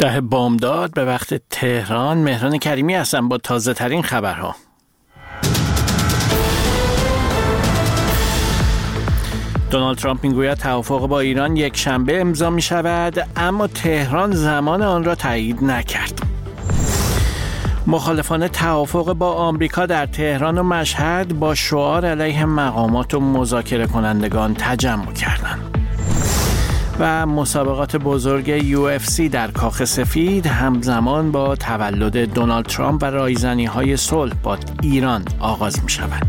ده بامداد به وقت تهران. مهران کریمی هستم با تازه ترین خبرها. دونالد ترامپ میگوید توافق با ایران یک شنبه امضا می شود، اما تهران زمان آن را تایید نکرد. مخالفان توافق با آمریکا در تهران و مشهد با شعار علیه مقامات و مذاکره کنندگان تجمع کردند. و مسابقات بزرگ UFC در کاخ سفید همزمان با تولد دونالد ترامپ و رایزنی‌های صلح با ایران آغاز می‌شود.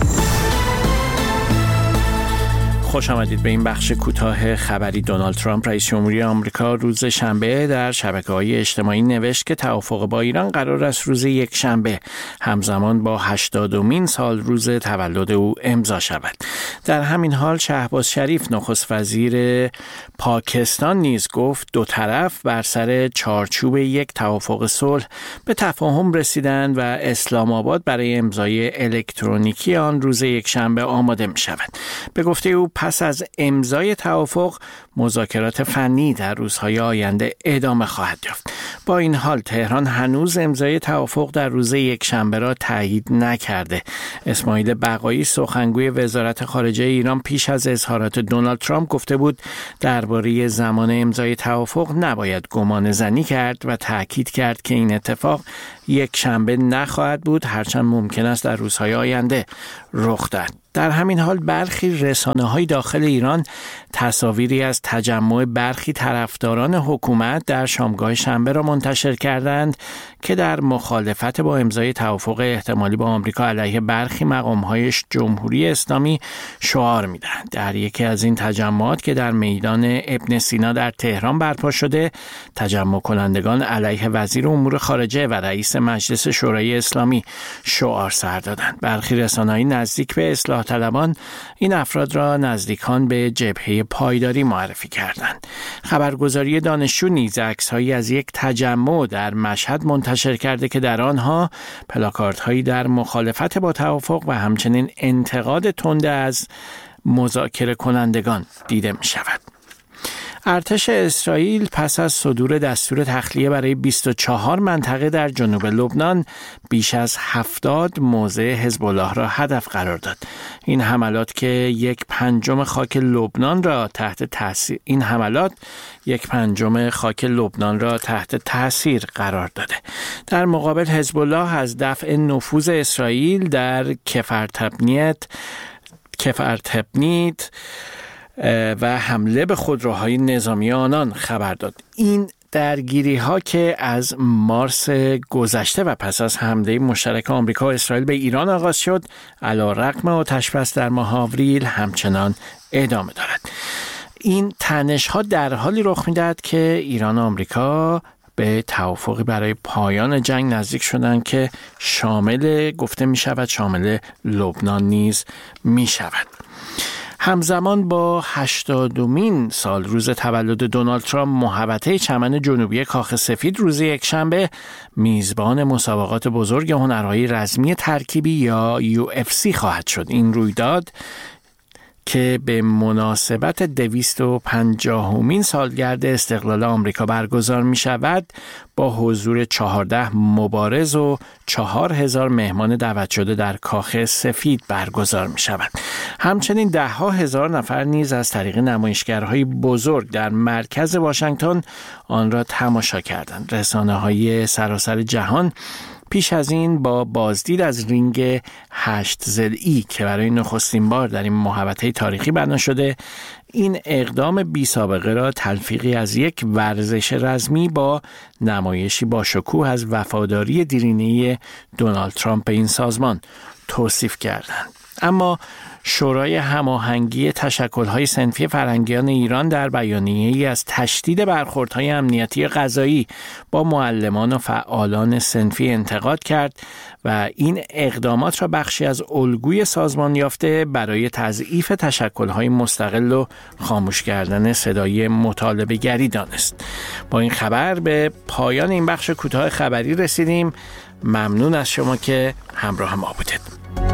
خوش آمدید به این بخش کوتاه خبری. دونالد ترامپ رئیس جمهوری آمریکا روز شنبه در شبکه‌های اجتماعی نوشت که توافق با ایران قرار است روز یک شنبه همزمان با 80مین سال روز تولد او امضا شود. در همین حال شهباز شریف نخست وزیر پاکستان نیز گفت دو طرف بر سر چارچوب یک توافق صلح به تفاهم رسیدند و اسلام آباد برای امضای الکترونیکی آن روز یک شنبه آماده می شود. به گفته او پس از امضای توافق مذاکرات فنی در روزهای آینده ادامه خواهد یافت. با این حال تهران هنوز امضای توافق در روز یک شنبه را تایید نکرده. اسماعیل بقایی سخنگوی وزارت خارجه ایران پیش از اظهارات دونالد ترامپ گفته بود درباره زمان امضای توافق نباید گمان زنی کرد و تاکید کرد که این اتفاق یک شنبه نخواهد بود، هرچند ممکن است در روزهای آینده رخ دهد. در همین حال برخی رسانه‌های داخل ایران تصاویری از تجمع برخی طرفداران حکومت در شامگاه شنبه را منتشر کردند که در مخالفت با امضای توافق احتمالی با آمریکا علیه برخی مقام‌های جمهوری اسلامی شعار می‌دهند. در یکی از این تجمعات که در میدان ابن سینا در تهران برپا شده، تجمع کنندگان علیه وزیر امور خارجه و رئیس مجلس شورای اسلامی شعار سر دادند. برخی رسانه‌های نزدیک به اصلاح طلبان این افراد را نزدیکان به جبهه پایداری معرفی کردند. خبرگزاری دانشجو نیز عکس‌هایی از یک تجمع در مشهد منتشر کرده که در آنها پلاکاردهایی در مخالفت با توافق و همچنین انتقاد تند از مذاکره کنندگان دیده می شود. ارتش اسرائیل پس از صدور دستور تخلیه برای 24 منطقه در جنوب لبنان بیش از 70 موضع حزب الله را هدف قرار داد. این حملات یک پنجم خاک لبنان را تحت تاثیر قرار داده. در مقابل حزب الله از دفع نفوذ اسرائیل در کفرتبنیت و حمله به خودروهای نظامی آنان خبر داد. این درگیری ها که از مارس گذشته و پس از حمله مشترک آمریکا و اسرائیل به ایران آغاز شد، علیرغم آتش‌بس در ماه آوریل همچنان ادامه دارد. این تنش ها در حالی رخ می‌دهد که ایران و آمریکا به توافقی برای پایان جنگ نزدیک شدند که گفته می شود شامل لبنان نیز می شود. همزمان با 80مین سال روز تولد دونالد ترامپ، محوطه چمن جنوبی کاخ سفید روز یک شنبه میزبان مسابقات بزرگ هنرهای رزمی ترکیبی یا UFC خواهد شد. این رویداد که به مناسبت 250مین سالگرد استقلال آمریکا برگزار می شود با حضور 14 مبارز و 4000 مهمان دعوت شده در کاخ سفید برگزار می شود. همچنین 10,000 نفر نیز از طریق نمایشگرهای بزرگ در مرکز واشنگتن آن را تماشا کردند. رسانه‌های سراسر جهان پیش از این با بازدید از رینگ 8 ضلعی که برای نخستین بار در این محوطه تاریخی بنا شده، این اقدام بی سابقه را تلفیقی از یک ورزش رزمی با نمایشی با شکوه از وفاداری دیرینه دونالد ترامپ به این سازمان توصیف کردند. اما شورای هماهنگی تشکل‌های صنفی فرهنگیان ایران در بیانیه‌ای از تشدید برخوردهای امنیتی غذایی با معلمان و فعالان صنفی انتقاد کرد و این اقدامات را بخشی از الگوی سازمان یافته برای تضعیف تشکل‌های مستقل و خاموش کردن صدای مطالبه‌گری دانست. با این خبر به پایان این بخش کوتاه خبری رسیدیم. ممنون از شما که همراه ما بودید.